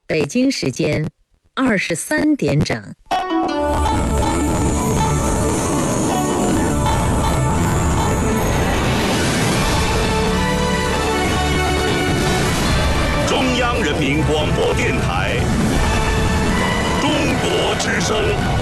北京时间23点整。 中央人民广播电台中国之声。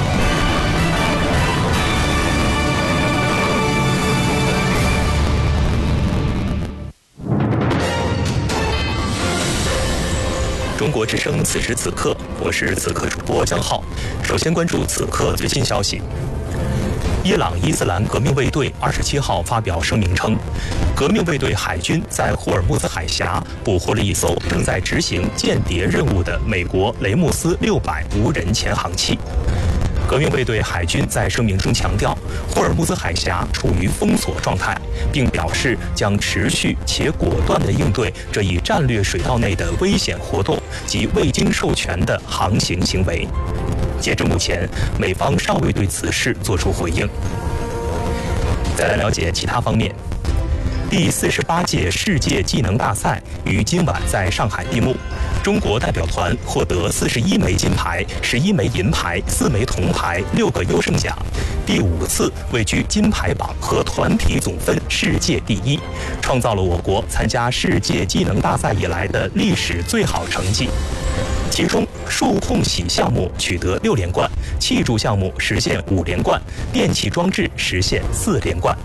中国之声，此时此刻，我是此刻主播江浩。首先关注此刻最新消息。伊朗伊斯兰革命卫队27号发表声明称，革命卫队海军在霍尔木兹海峡捕获了一艘正在执行间谍任务的美国雷姆斯600无人潜航器。革命卫队海军在声明中强调，霍尔木兹海峡处于封锁状态，并表示将持续且果断地应对这一战略水道内的危险活动及未经授权的航行行为。截至目前，美方尚未对此事作出回应。再来了解其他方面。第48届世界技能大赛于今晚在上海闭幕，中国代表团获得41枚金牌、11枚银牌、4枚铜牌、6个优胜奖，第5次位居金牌榜和团体总分世界第1，创造了我国参加世界技能大赛以来的历史最好成绩。其中，数控洗项目取得6连冠，器筑项目实现5连冠，电气装置实现4连冠。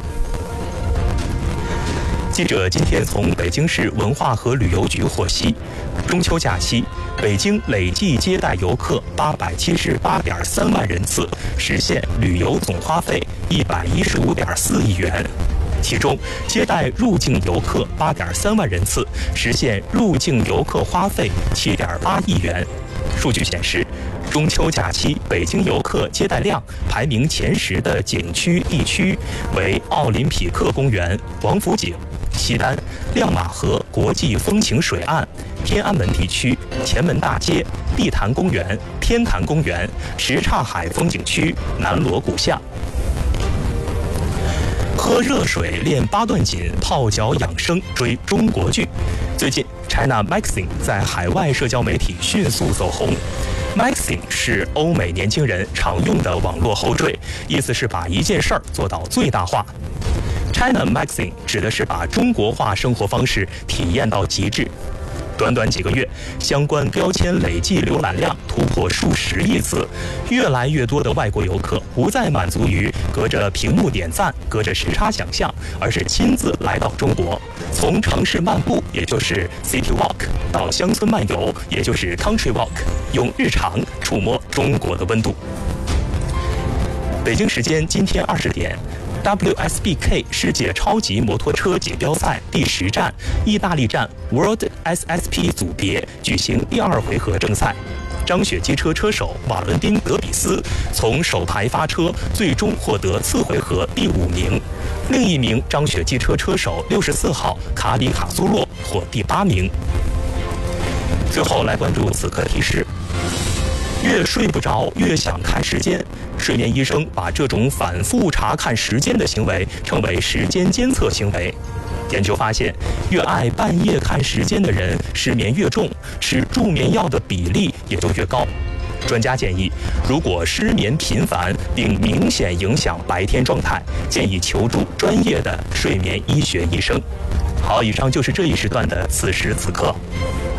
记者今天从北京市文化和旅游局获悉，中秋假期，北京累计接待游客878.3万人次，实现旅游总花费115.4亿元。其中，接待入境游客8.3万人次，实现入境游客花费7.8亿元。数据显示，中秋假期北京游客接待量排名前10的景区地区为奥林匹克公园、王府井、西单、亮马河国际风情水岸、天安门地区、前门大街、地坛公园、天坛公园、什刹海风景区、南锣鼓巷。喝热水练8段锦，泡脚养生追中国剧。最近 China Maxing 在海外社交媒体迅速走红。Maxing 是欧美年轻人常用的网络后缀，意思是把一件事儿做到最大化。China Maxing 指的是把中国化生活方式体验到极致。短短几个月，相关标签累计浏览量突破数十亿次，越来越多的外国游客不再满足于隔着屏幕点赞、隔着时差想象，而是亲自来到中国，从城市漫步，也就是 City Walk， 到乡村漫游，也就是 Country Walk， 用日常触摸中国的温度。北京时间今天20点。WSBK 世界超级摩托车锦标赛第10站，意大利站 World SSP 组别举行第2回合正赛。张雪机车车手瓦伦丁·德比斯从首排发车，最终获得次回合第5名。另一名张雪机车车手64号卡里卡苏洛获第8名。最后来关注此刻提示。越睡不着越想看时间，睡眠医生把这种反复查看时间的行为称为时间监测行为。研究发现，越爱半夜看时间的人失眠越重，吃助眠药的比例也就越高。专家建议，如果失眠频繁并明显影响白天状态，建议求助专业的睡眠医学医生。好，以上就是这一时段的此时此刻。